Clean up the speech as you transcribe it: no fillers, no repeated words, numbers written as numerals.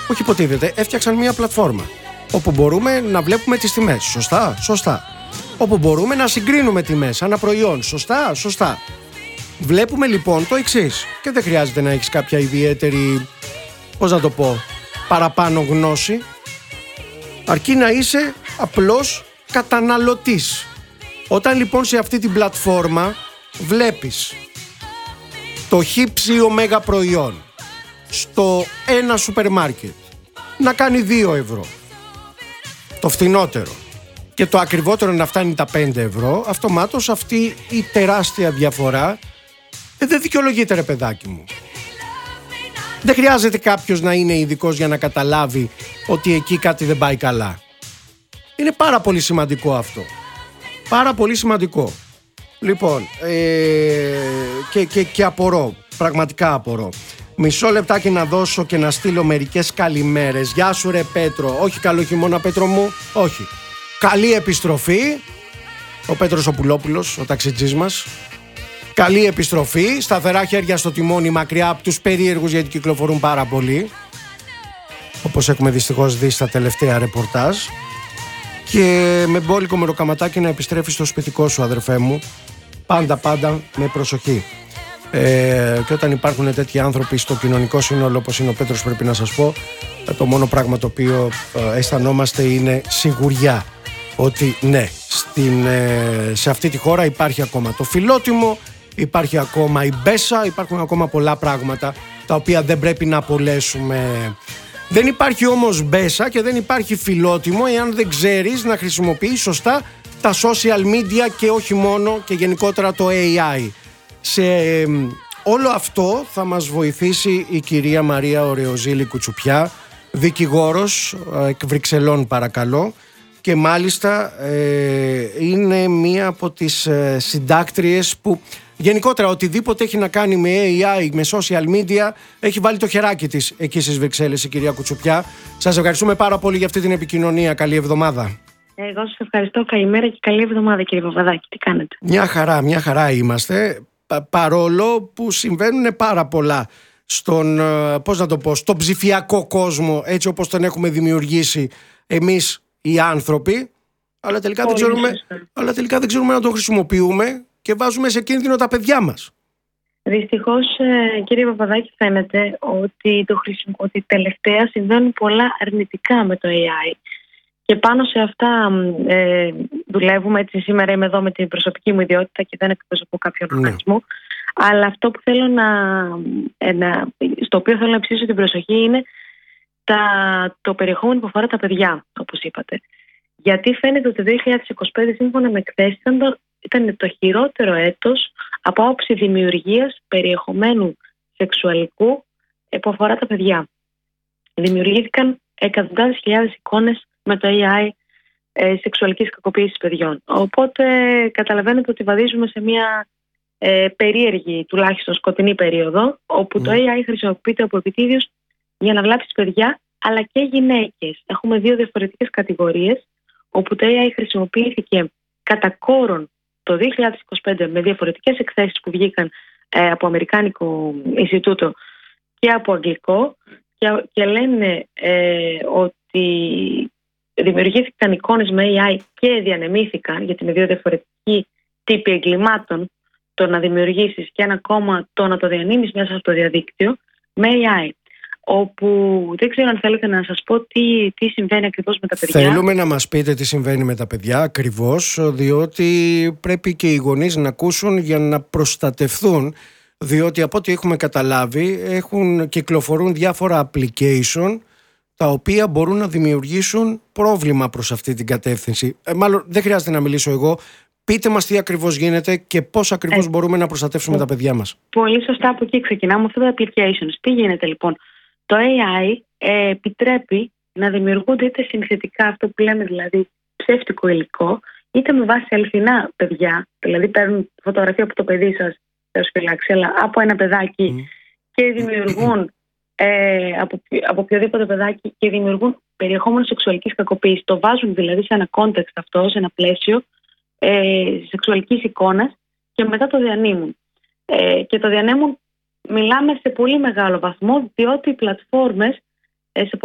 Όχι υποτίθεται, έφτιαξαν μια πλατφόρμα όπου μπορούμε να βλέπουμε τις τιμές. Σωστά. Όπου μπορούμε να συγκρίνουμε τιμές ανά προϊόν. Σωστά. Βλέπουμε λοιπόν το εξής, και δεν χρειάζεται να έχεις κάποια ιδιαίτερη, παραπάνω γνώση, αρκεί να είσαι απλός καταναλωτής. Όταν λοιπόν σε αυτή την πλατφόρμα βλέπεις το ω προϊόν στο ένα σούπερ μάρκετ να κάνει 2 ευρώ, το φθηνότερο, και το ακριβότερο να φτάνει τα 5 ευρώ, αυτομάτως αυτή η τεράστια διαφορά δεν δικαιολογείται, ρε παιδάκι μου. Δεν χρειάζεται κάποιος να είναι ειδικός για να καταλάβει ότι εκεί κάτι δεν πάει καλά. Είναι πάρα πολύ σημαντικό αυτό. Πάρα πολύ σημαντικό. Λοιπόν, και απορώ, πραγματικά απορώ. Μισό λεπτάκι να δώσω και να στείλω μερικές καλημέρες. Γεια σου ρε Πέτρο. Όχι καλό χειμώνα Πέτρο μου, όχι. Καλή επιστροφή. Ο Πέτρος ο Πουλόπουλος, ο ταξιτζής μας. Καλή επιστροφή. Σταθερά χέρια στο τιμόνι, μακριά από τους περίεργους, γιατί κυκλοφορούν πάρα πολύ, όπως έχουμε δυστυχώς δει στα τελευταία ρεπορτάζ. Και με μπόλικο μεροκαματάκι να επιστρέφεις στο σπιτικό σου, αδερφέ μου. Πάντα με προσοχή. Και όταν υπάρχουν τέτοιοι άνθρωποι στο κοινωνικό σύνολο όπως είναι ο Πέτρος, πρέπει να σας πω, το μόνο πράγμα το οποίο αισθανόμαστε είναι σιγουριά ότι ναι, σε αυτή τη χώρα υπάρχει ακόμα το φιλότιμο, υπάρχει ακόμα η μπέσα, υπάρχουν ακόμα πολλά πράγματα τα οποία δεν πρέπει να απολέσουμε. Δεν υπάρχει όμως μπέσα και δεν υπάρχει φιλότιμο εάν δεν ξέρεις να χρησιμοποιείς σωστά τα social media, και όχι μόνο, και γενικότερα το AI. Σε όλο αυτό θα μας βοηθήσει η κυρία Μαρία Ωρεοζήλη Κουτσουπιά, δικηγόρος εκ Βρυξελών παρακαλώ, και μάλιστα είναι μία από τις συντάκτριες που γενικότερα οτιδήποτε έχει να κάνει με AI, με social media, έχει βάλει το χεράκι της εκεί στις Βρυξέλλες η κυρία Κουτσουπιά. Σας ευχαριστούμε πάρα πολύ για αυτή την επικοινωνία. Καλή εβδομάδα. Εγώ σας ευχαριστώ. Καλημέρα και καλή εβδομάδα κύριε Παπαδάκη. Τι κάνετε? Μια χαρά είμαστε, παρόλο που συμβαίνουν πάρα πολλά στον, στον ψηφιακό κόσμο, έτσι όπως τον έχουμε δημιουργήσει εμείς οι άνθρωποι, αλλά τελικά δεν ξέρουμε να τον χρησιμοποιούμε και βάζουμε σε κίνδυνο τα παιδιά μας. Δυστυχώς, κύριε Παπαδάκη, φαίνεται ότι τελευταία συμβαίνουν πολλά αρνητικά με το AI. Και πάνω σε αυτά δουλεύουμε. Έτσι, σήμερα είμαι εδώ με την προσωπική μου ιδιότητα και δεν εκπροσωπώ κάποιον οργανισμό. Αλλά αυτό που θέλω στο οποίο θέλω να ψήσω την προσοχή είναι το περιεχόμενο που αφορά τα παιδιά, όπως είπατε. Γιατί φαίνεται ότι το 2025, σύμφωνα με εκθέσεις, ήταν το χειρότερο έτος από άποψη δημιουργίας περιεχομένου σεξουαλικού που αφορά τα παιδιά. Δημιουργήθηκαν εκατοντάδες χιλιάδες εικόνες με το AI σεξουαλικής κακοποίησης παιδιών. Οπότε καταλαβαίνετε ότι βαδίζουμε σε μια περίεργη, τουλάχιστον σκοτεινή περίοδο, όπου το AI χρησιμοποιείται από επιτίδιους για να βλάψει παιδιά, αλλά και γυναίκες. Έχουμε δύο διαφορετικές κατηγορίες, όπου το AI χρησιμοποιήθηκε κατά κόρον το 2025 με διαφορετικές εκθέσεις που βγήκαν από Αμερικάνικο Ινστιτούτο και από Αγγλικό, και λένε ότι δημιουργήθηκαν εικόνες με AI και διανεμήθηκαν, γιατί είναι δύο διαφορετικοί τύποι εγκλημάτων, το να δημιουργήσεις και ένα κόμμα το να το διανύμεις μέσα από το διαδίκτυο με AI. Όπου δεν ξέρω αν θέλετε να σας πω τι συμβαίνει ακριβώς με τα παιδιά. Θέλουμε να μας πείτε τι συμβαίνει με τα παιδιά ακριβώς, διότι πρέπει και οι γονείς να ακούσουν για να προστατευθούν, διότι από ό,τι έχουμε καταλάβει κυκλοφορούν διάφορα application τα οποία μπορούν να δημιουργήσουν πρόβλημα προς αυτή την κατεύθυνση. Μάλλον δεν χρειάζεται να μιλήσω εγώ. Πείτε μας τι ακριβώς γίνεται και πώς ακριβώς μπορούμε να προστατεύσουμε τα παιδιά μας. Πολύ σωστά, από εκεί ξεκινάμε, αυτά τα applications. Τι γίνεται λοιπόν? Το AI επιτρέπει να δημιουργούνται είτε συνθετικά, αυτό που λέμε δηλαδή ψεύτικο υλικό, είτε με βάση αληθινά παιδιά, δηλαδή παίρνουν φωτογραφία από το παιδί σας, αλλά από ένα παιδάκι και δημιουργούν από οποιοδήποτε παιδάκι και δημιουργούν περιεχόμενο σεξουαλικής κακοποίησης. Το βάζουν δηλαδή σε ένα context αυτό, σε ένα πλαίσιο σεξουαλικής εικόνας και μετά το διανύμουν. Και το διανέμουν, μιλάμε σε πολύ μεγάλο βαθμό, διότι οι πλατφόρμες σε